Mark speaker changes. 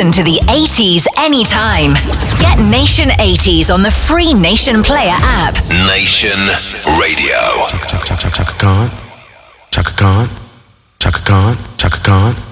Speaker 1: Listen to the 80s anytime. Get Nation 80s on the free Nation Player app.
Speaker 2: Nation Radio.
Speaker 3: Chaka Khan, Chaka Khan, Chaka Khan, Chaka Khan.